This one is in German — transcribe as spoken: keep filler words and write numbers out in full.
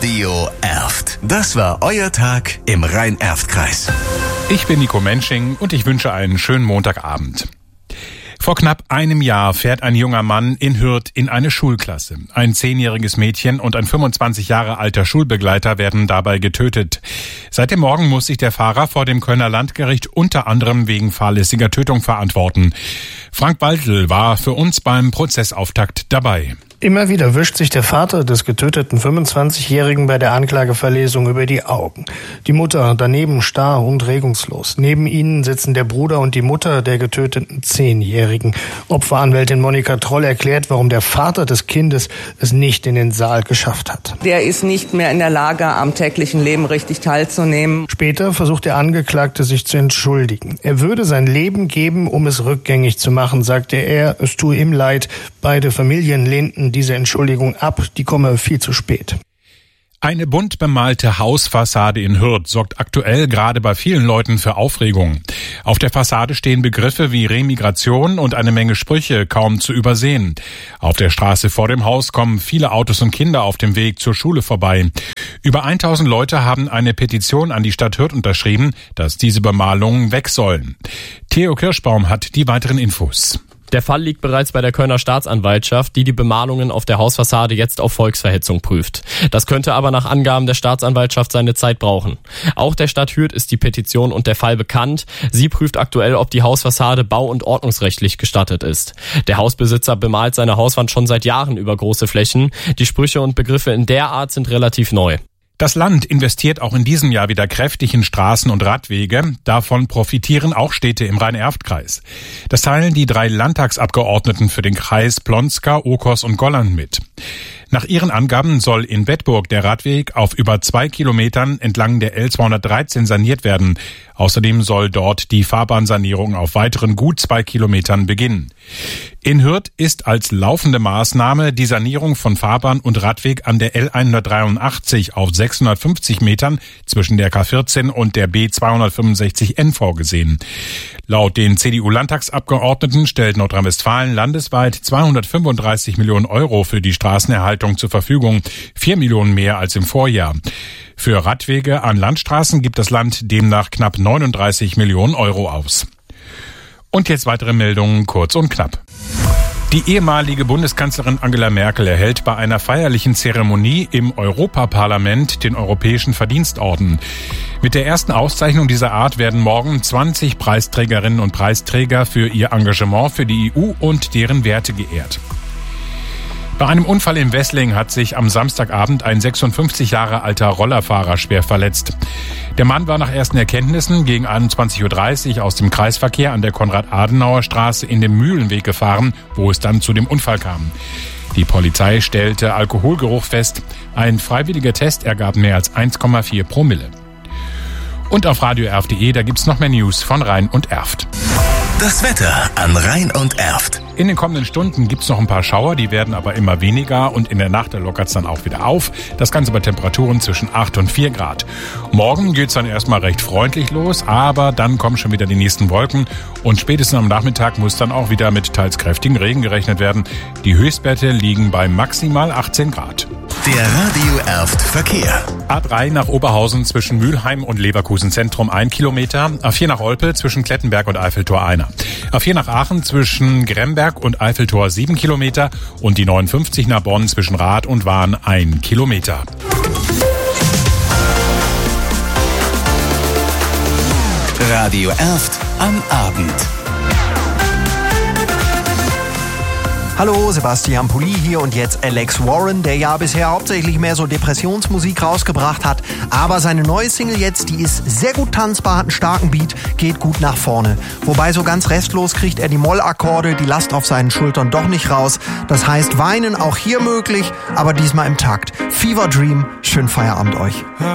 Radio Erft. Das war euer Tag im Rhein-Erft-Kreis. Ich bin Nico Mensching und ich wünsche einen schönen Montagabend. Vor knapp einem Jahr fährt ein junger Mann in Hürth in eine Schulklasse. Ein zehnjähriges Mädchen und ein fünfundzwanzig Jahre alter Schulbegleiter werden dabei getötet. Seit dem Morgen muss sich der Fahrer vor dem Kölner Landgericht unter anderem wegen fahrlässiger Tötung verantworten. Frank Baltl war für uns beim Prozessauftakt dabei. Immer wieder wischt sich der Vater des getöteten fünfundzwanzigjährigen bei der Anklageverlesung über die Augen. Die Mutter daneben starr und regungslos. Neben ihnen sitzen der Bruder und die Mutter der getöteten Zehnjährigen. Opferanwältin Monika Troll erklärt, warum der Vater des Kindes es nicht in den Saal geschafft hat. Der ist nicht mehr in der Lage, am täglichen Leben richtig teilzunehmen. Später versucht der Angeklagte, sich zu entschuldigen. Er würde sein Leben geben, um es rückgängig zu machen, sagte er. Es tue ihm leid. Beide Familien lehnten diese Entschuldigung ab, die komme viel zu spät. Eine bunt bemalte Hausfassade in Hürth sorgt aktuell gerade bei vielen Leuten für Aufregung. Auf der Fassade stehen Begriffe wie Remigration und eine Menge Sprüche kaum zu übersehen. Auf der Straße vor dem Haus kommen viele Autos und Kinder auf dem Weg zur Schule vorbei. Über tausend Leute haben eine Petition an die Stadt Hürth unterschrieben, dass diese Bemalungen weg sollen. Theo Kirschbaum hat die weiteren Infos. Der Fall liegt bereits bei der Kölner Staatsanwaltschaft, die die Bemalungen auf der Hausfassade jetzt auf Volksverhetzung prüft. Das könnte aber nach Angaben der Staatsanwaltschaft seine Zeit brauchen. Auch der Stadt Hürth ist die Petition und der Fall bekannt. Sie prüft aktuell, ob die Hausfassade bau- und ordnungsrechtlich gestattet ist. Der Hausbesitzer bemalt seine Hauswand schon seit Jahren über große Flächen. Die Sprüche und Begriffe in der Art sind relativ neu. Das Land investiert auch in diesem Jahr wieder kräftig in Straßen und Radwege. Davon profitieren auch Städte im Rhein-Erft-Kreis. Das teilen die drei Landtagsabgeordneten für den Kreis Plonska, Okos und Golland mit. Nach ihren Angaben soll in Bedburg der Radweg auf über zwei Kilometern entlang der L zweihundertdreizehn saniert werden. Außerdem soll dort die Fahrbahnsanierung auf weiteren gut zwei Kilometern beginnen. In Hürth ist als laufende Maßnahme die Sanierung von Fahrbahn und Radweg an der L hundertdreiundachtzig auf sechshundertfünfzig Metern zwischen der K vierzehn und der B zweihundertfünfundsechzig N vorgesehen. Laut den C D U-Landtagsabgeordneten stellt Nordrhein-Westfalen landesweit zweihundertfünfunddreißig Millionen Euro für die Straßenerhaltung zur Verfügung, vier Millionen mehr als im Vorjahr. Für Radwege an Landstraßen gibt das Land demnach knapp neununddreißig Millionen Euro aus. Und jetzt weitere Meldungen, kurz und knapp. Die ehemalige Bundeskanzlerin Angela Merkel erhält bei einer feierlichen Zeremonie im Europaparlament den Europäischen Verdienstorden. Mit der ersten Auszeichnung dieser Art werden morgen zwanzig Preisträgerinnen und Preisträger für ihr Engagement für die E U und deren Werte geehrt. Bei einem Unfall in Wessling hat sich am Samstagabend ein sechsundfünfzig Jahre alter Rollerfahrer schwer verletzt. Der Mann war nach ersten Erkenntnissen gegen einundzwanzig Uhr dreißig aus dem Kreisverkehr an der Konrad-Adenauer-Straße in den Mühlenweg gefahren, wo es dann zu dem Unfall kam. Die Polizei stellte Alkoholgeruch fest. Ein freiwilliger Test ergab mehr als eins Komma vier Promille. Und auf radio erft punkt de, da gibt's noch mehr News von Rhein und Erft. Das Wetter an Rhein und Erft. In den kommenden Stunden gibt's noch ein paar Schauer, die werden aber immer weniger und in der Nacht lockert's dann auch wieder auf. Das Ganze bei Temperaturen zwischen acht und vier Grad. Morgen geht's dann erstmal recht freundlich los, aber dann kommen schon wieder die nächsten Wolken und spätestens am Nachmittag muss dann auch wieder mit teils kräftigen Regen gerechnet werden. Die Höchstwerte liegen bei maximal achtzehn Grad. Der Radio Erft Verkehr. A drei nach Oberhausen zwischen Mülheim und Leverkusen Zentrum ein Kilometer. A vier nach Olpe zwischen Klettenberg und Eiffeltor einer. A vier nach Aachen zwischen Gremberg und Eiffeltor sieben Kilometer. Und die neunundfünfzig nach Bonn zwischen Rath und Wahn ein Kilometer. Radio Erft am Abend. Hallo, Sebastian Pulli hier und jetzt Alex Warren, der ja bisher hauptsächlich mehr so Depressionsmusik rausgebracht hat. Aber seine neue Single jetzt, die ist sehr gut tanzbar, hat einen starken Beat, geht gut nach vorne. Wobei so ganz restlos kriegt er die Mollakkorde, die Last auf seinen Schultern doch nicht raus. Das heißt, weinen auch hier möglich, aber diesmal im Takt. Fever Dream, schönen Feierabend euch.